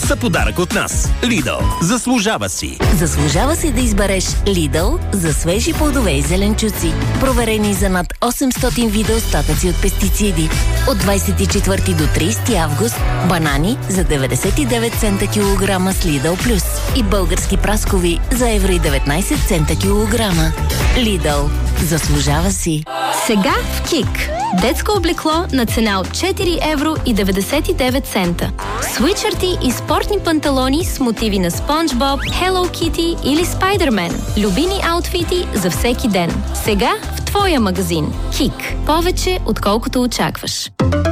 са подарък от нас. Lidl. Заслужава си. Заслужава си да избереш Lidl за свежи плодове и зеленчуци. Проверени за над 800 вида остатъци от пестициди. От 24 до 30 август банани за 99 цента килограма с Lidl Plus. И български праскови за евро и 19 цента килограма. Lidl. Заслужава си. Сега в КИК. Детско облекло на цена от 4 евро и 99 цента. Свитшърти и спортни панталони с мотиви на Спонж Боб, Hello Kitty или Спайдермен. Любими аутфити за всеки ден. Сега в твоя магазин. КИК. Повече отколкото очакваш.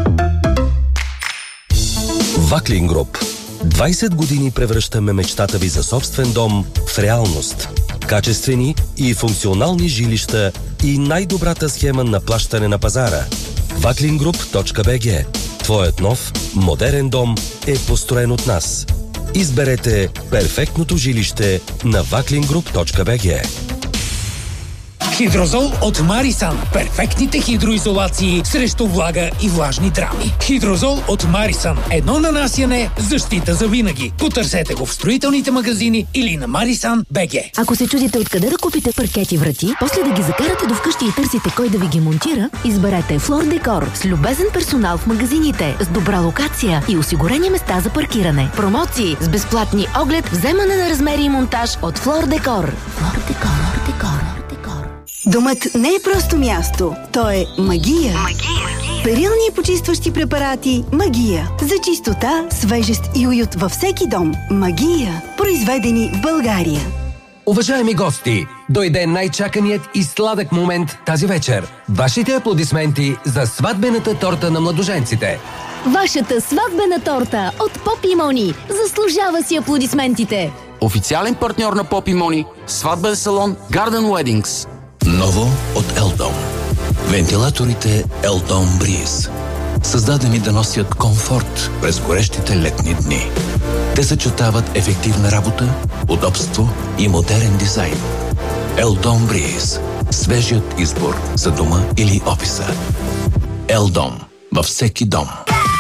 Ваклин Груп. 20 години превръщаме мечтата ви за собствен дом в реалност. Качествени и функционални жилища и най-добрата схема на плащане на пазара. Vaklingroup.bg. Твоят нов, модерен дом е построен от нас. Изберете перфектното жилище на Vaklingroup.bg. Хидрозол от Марисан. Перфектните хидроизолации срещу влага и влажни драми. Хидрозол от Марисан. Едно нанасяне, защита за винаги. Потърсете го в строителните магазини или на Marisan.bg. Ако се чудите откъде да купите паркети врати, после да ги закарате до вкъщи и търсите кой да ви ги монтира, изберете Флор Декор с любезен персонал в магазините, с добра локация и осигурени места за паркиране. Промоции с безплатни оглед, вземане на размери и монтаж от Флор Декор. Флор Декор. Домът не е просто място, то е магия. Перилни и почистващи препарати Магия. За чистота, свежест и уют във всеки дом. Магия. Произведени в България. Уважаеми гости, дойде най-чаканият и сладък момент тази вечер. Вашите аплодисменти за сватбената торта на младоженците. Вашата сватбена торта от Поп и Мони заслужава си аплодисментите. Официален партньор на Поп и Мони, сватбен салон Garden Weddings. Ново от Елдом. Вентилаторите Елдом Бриз. Създадени да носят комфорт през горещите летни дни. Те съчетават ефективна работа, удобство и модерен дизайн. Елдом Бриз. Свежият избор за дома или офиса. Елдом. Във всеки дом.